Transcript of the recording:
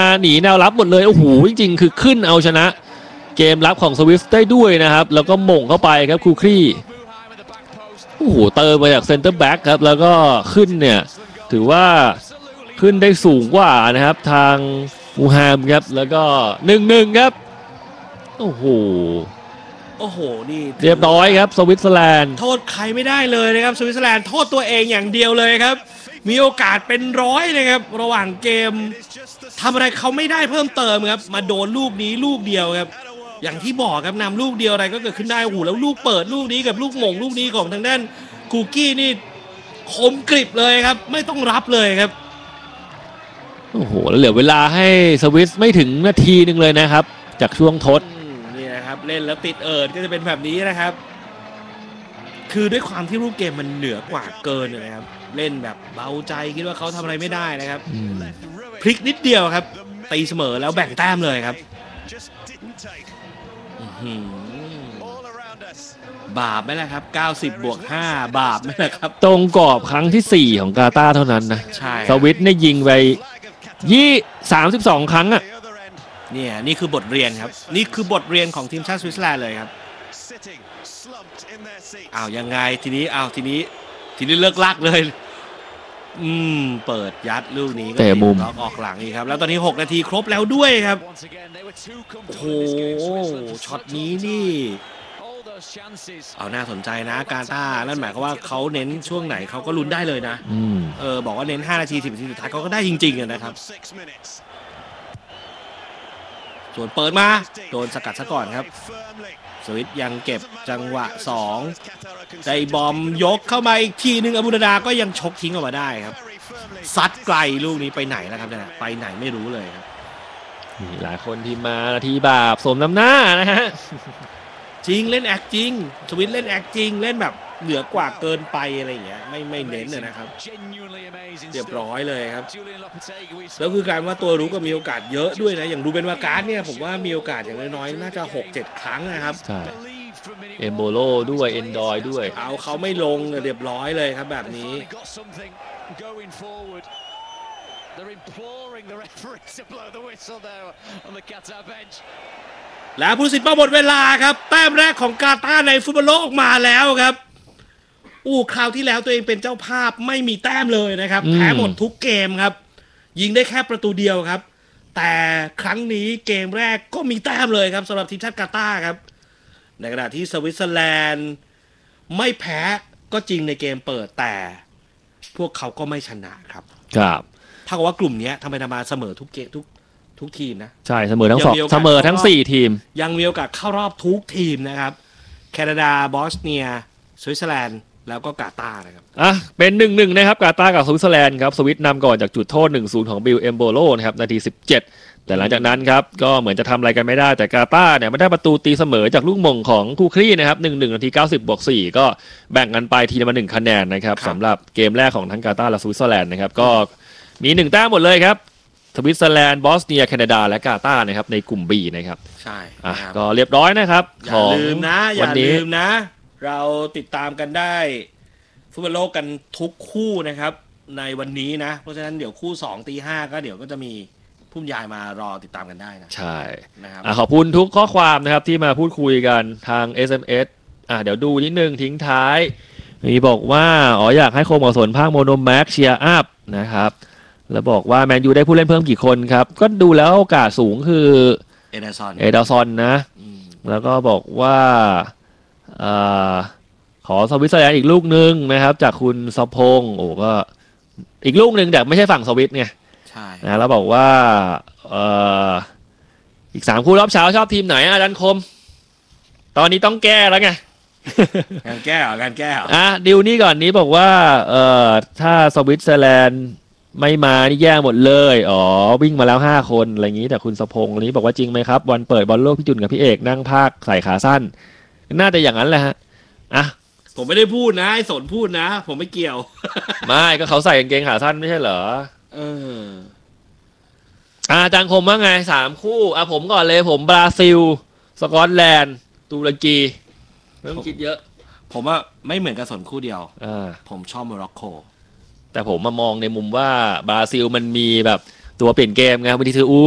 หนีแนวรับหมดเลยโอ้โหจริงๆคือขึ้นเอาชนะเกมรับของสวิฟได้ด้วยนะครับแล้วก็หม่งเข้าไปครับคูครี่โอ้โหเติมมาจากเซนเตอร์แบ็กครับแล้วก็ขึ้นเนี่ยถือว่าขึ้นได้สูงกว่านะครับทางมูฮัมครับแล้วก็1-1ครับโอ้โหนี่เรียบร้อยครับสวิตเซอร์แลนด์โทษใครไม่ได้เลยนะครับสวิตเซอร์แลนด์โทษตัวเองอย่างเดียวเลยครับมีโอกาสเป็นร้อยนะครับระหว่างเกมทำอะไรเขาไม่ได้เพิ่มเติมครับมาโดนลูกนี้ลูกเดียวครับอย่างที่บอกครับนำลูกเดียวอะไรก็เกิดขึ้นได้โอ้โหแล้วลูกเปิดลูกนี้กับลูกหม่งลูกนี้ของทางด้านคูกี้นี่คมกริบเลยครับไม่ต้องรับเลยครับโอ้โหแล้วเหลือเวลาให้สวิสไม่ถึงนาทีนึงเลยนะครับจากช่วงทดนี่นะครับเล่นแล้วติดก็จะเป็นแบบนี้นะครับคือด้วยความที่รูปเกมมันเหนือกว่าเกินนะครับเล่นแบบเบาใจคิดว่าเขาทำอะไรไม่ได้นะครับพลิกนิดเดียวครับตีเสมอแล้วแบ่งแต้มเลยครับบาปไหมล่ะครับ90+5บาปไหมล่ะครับตรงกรอบครั้งที่4ของกาตาร์เท่านั้นนะใช่สวิตเนี่ยยิงไป32 ครั้งอ่ะเนี่ยนี่คือบทเรียนครับนี่คือบทเรียนของทีมชาติสวิตเซอร์แลนด์เลยครับยังไงทีนี้เลิกลักเลยเปิดยัดลูกนี้ก็เตะมุมออกหลังอีกครับแล้วตอนนี้6 นาทีครบแล้วด้วยครับโอ้โหช็อตนี้นี่น่าสนใจนะกาตาร์นั่นหมายความว่าเขาเน้นช่วงไหนเขาก็ลุ้นได้เลยนะบอกว่าเน้น5 นาที10 นาทีสุดท้ายเขาก็ได้จริงๆนะครับส่วนเปิดมาโดนสกัดซะก่อนครับสวิตยังเก็บจังหวะ2ได้บอมยกเข้ามาอีกทีนึงอบูนาดาก็ยังชกทิ้งออกมาได้ครับซัดไกลลูกนี้ไปไหนแล้วครับเนี่ยไปไหนไม่รู้เลยครับมีหลายคนที่มาทีบาปสมน้ำหน้านะฮะจริงเล่นแอคจริงสวิตเล่นแอคจริงเล่นแบบเหนือกว่าเกินไปอะไรอย่างเงี้ยไม่เน้นนะครับเรียบร้อยเลยครับแล้วคือการว่าตัวรู้ก็มีโอกาสเยอะด้วยนะอย่างดูเป็นวาการ์ดเนี่ยผมว่ามีโอกาสอย่างน้อยๆน่าจะ 6-7 ครั้งนะครับใช่เอมโบโลด้วยเอนดอยด้วยเอาเขาไม่ลงเรียบร้อยเลยครับแบบนี้แล้วผู้ตัดสินหมดเวลาครับแต้มแรกของกาตาร์ในฟุตบอลโลกออกมาแล้วครับคราวที่แล้วตัวเองเป็นเจ้าภาพไม่มีแต้มเลยนะครับแพ้หมดทุกเกมครับยิงได้แค่ประตูเดียวครับแต่ครั้งนี้เกมแรกก็มีแต้มเลยครับสำหรับทีมชาติกาตาร์ครับในขณะที่สวิตเซอร์แลนด์ไม่แพ้ก็จริงในเกมเปิดแต่พวกเขาก็ไม่ชนะครับเท่ากับว่ากลุ่มนี้ทำไมมาเสมอทุกเกมทุกทีมนะใช่เสมอทั้ง2เสมอทั้ง4ทีมยังมีโอกาสเข้ารอบทุกทีมนะครับแคนาดาบอสเนียสวิตเซอร์แลนด์แล้วก็กาตาร์นะครับเป็น1-1นะครับกาตาร์กับสวิตเซอร์แลนด์ครับสวิตนำก่อนจากจุดโทษ 1-0 ของบิลเอมโบโลนะครับนาที17แต่หลังจากนั้นครับก็เหมือนจะทำอะไรกันไม่ได้แต่กาตาร์เนี่ยไม่ได้ประตูตีเสมอจากลูกมงของคูครี่นะครับ1-1นาที90+4ก็แบ่งกันไปทีละ1คะแนนนะครับสำหรับเกมแรกของทั้งกาตาร์และสวิตเซอร์แลนด์นะครับก็มี1แต้มหมดเลยครับสวิตเซอร์แลนด์บอสเนียแคนาดาและกาตาร์นะครับในกลุ่ม B นะครับใช่ก็เรียบร้อยนะครับอย่าลืมนะเราติดตามกันได้ฟุตบอลโลกกันทุกคู่นะครับในวันนี้นะเพราะฉะนั้นเดี๋ยวคู่2 ตี 5ก็เดี๋ยวก็จะมีผู้บรรยายมารอติดตามกันได้นะใช่นะครับขอบคุณทุกข้อความนะครับที่มาพูดคุยกันทาง SMS เดี๋ยวดูนิดนึงทิ้งท้ายมีบอกว่าอยากให้โคมกับสนภาคโมโนแม็กเชียร์อัพนะครับแล้วบอกว่าแมนยูได้ผู้เล่นเพิ่มกี่คนครับก็ดูแล้วโอกาสสูงคือเอเดอร์ซอนนะแล้วก็บอกว่าขอสวิตเซอร์แลนด์อีกลูกนึงนะครับจากคุณสพงศ์ก็อีกลูกนึงแต่ไม่ใช่ฝั่งสวิตไงใช่นะแล้วบอกว่าอีก3คู่รอบเช้าชอบทีมไหนดันคมตอนนี้ต้องแก้แล้วไงการแก้ดิวนี่ก่อนนี้บอกว่าถ้าสวิตเซอร์แลนด์ไม่มานี่แย่หมดเลยวิ่งมาแล้ว5คนอะไรอย่างนี้แต่คุณสพงศ์นี้บอกว่าจริงไหมครับวันเปิดบอลโลกพี่จุนกับพี่เอกนั่งพากใส่ขาสั้นน่าจะอย่างนั้นแหละฮะผมไม่ได้พูดนะไอ้สนพูดนะผมไม่เกี่ยวไม่ก็เขาใส่กางเกงขาสั้นไม่ใช่เหรออาจารย์คมว่าไง3คู่ผมก่อนเลยผมบราซิลสกอตแลนด์ตุรกีไม่ต้องคิดเยอะผมว่าไม่เหมือนกับสนคู่เดียวผมชอบโมร็อกโกแต่ผมมามองในมุมว่าบราซิลมันมีแบบตัวเปลี่ยนเกมไงบางที